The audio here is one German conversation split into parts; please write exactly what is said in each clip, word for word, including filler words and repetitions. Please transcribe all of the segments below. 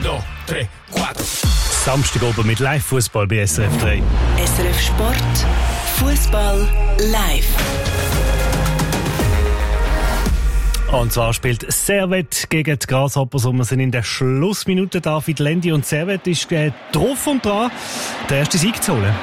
dos, tres, cuatro. Samstag oben mit Live-Fußball bei S R F drei. S R F Sport, Fußball live. Und zwar spielt Servette gegen die Grasshoppers und wir sind in der Schlussminute. David Lendi und Servette ist äh, drauf und dran, den ersten Sieg zu holen.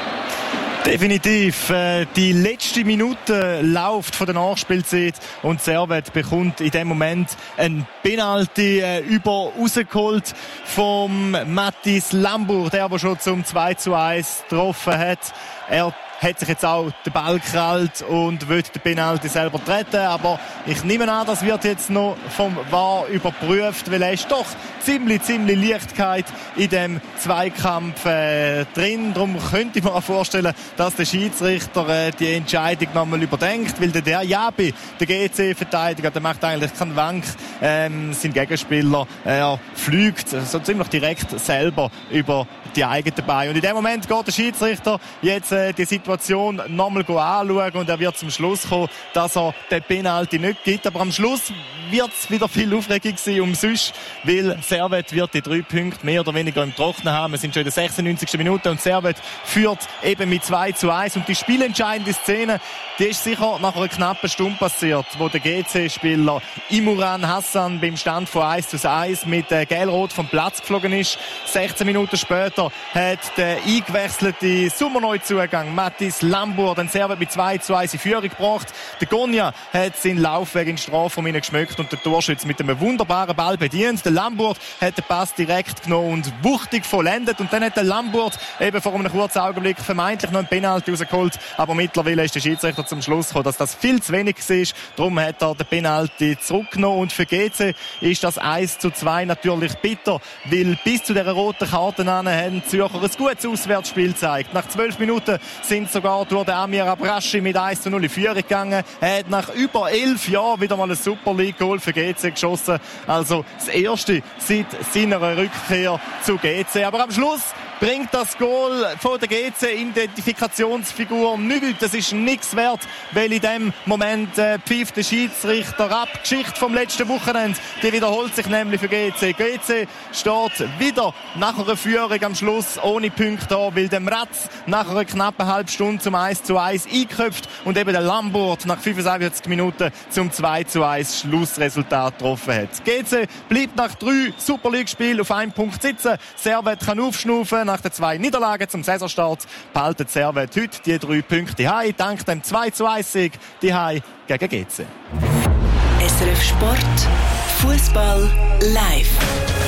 Definitiv. Äh, die letzte Minute läuft von der Nachspielzeit und Servette bekommt in dem Moment ein Penalty äh, über rausgeholt vom Mathis Lambour, der aber schon zum zwei zu eins getroffen hat. Er hat sich jetzt auch den Ball gekrallt und will den Penalty selber treten, aber ich nehme an, das wird jetzt noch vom V A R überprüft, weil er ist doch ziemlich, ziemlich Leichtigkeit in dem Zweikampf äh, drin. Darum könnte ich mir auch vorstellen, dass der Schiedsrichter äh, die Entscheidung nochmal überdenkt, weil der Diaby, der G C-Verteidiger, der macht eigentlich keinen Wank. Ähm, sein Gegenspieler, er fliegt so ziemlich direkt selber über die eigenen Beine. Und in dem Moment geht der Schiedsrichter jetzt äh, die Situation nochmal anschauen und er wird zum Schluss kommen, dass er den Penalty nicht gibt. Aber am Schluss wird es wieder viel Aufregung sein umsonst, weil Servette wird die drei Punkte mehr oder weniger im Trocknen haben. Wir sind schon in der sechsundneunzigsten Minute und Servette führt eben mit zwei zu eins. Und die spielentscheidende Szene, die ist sicher nach einer knappen Stunde passiert, wo der G C-Spieler Imran Hassan beim Stand von eins zu eins mit äh, Gelrot vom Platz geflogen ist. sechzehn Minuten später hat der eingewechselte Sommerneuzugang Mathis Lambour den Servette mit zwei zu eins in Führung gebracht. Der Gonja hat seinen Laufweg in den Strafraum geschmückt und der Torschütze mit einem wunderbaren Ball bedient. Der Lambour hat den Pass direkt genommen und wuchtig vollendet. Und dann hat der Lambour eben vor einem kurzen Augenblick vermeintlich noch einen Penalty rausgeholt. Aber mittlerweile ist der Schiedsrichter zum Schluss gekommen, dass das viel zu wenig war. Darum hat er den Penalty zurückgenommen. Und für G C ist das eins zu zwei natürlich bitter, weil bis zu dieser roten Karte haben die Zürcher ein gutes Auswärtsspiel gezeigt. Nach zwölf Minuten sind sogar durch den Amir Abraschi mit eins zu null in Führung gegangen. Er hat nach über elf Jahren wieder mal ein Super League-Goal für G C geschossen. Also das erste seit seiner Rückkehr zu G C. Aber am Schluss bringt das Goal von der G C-Identifikationsfigur nichts. Das ist nichts wert, weil in dem Moment äh, pfeift der Schiedsrichter ab. Die Geschichte vom letzten Wochenende, die wiederholt sich nämlich für G C. G C steht wieder nach einer Führung am Schluss ohne Punkte da, weil der Mratz nach einer knappen halben Stunde zum eins zu eins eingeköpft und eben der Lambour nach fünfundsiebzig Minuten zum zwei zu eins Schlussresultat getroffen hat. G C bleibt nach drei Super League-Spielen auf einen Punkt sitzen. Servette kann aufschnaufen. Nach den zwei Niederlagen zum Saisonstart behalten Servette heute die drei Punkte heim, dank dem zwei zu eins Sieg die heim gegen G C. S R F Sport, Fußball live.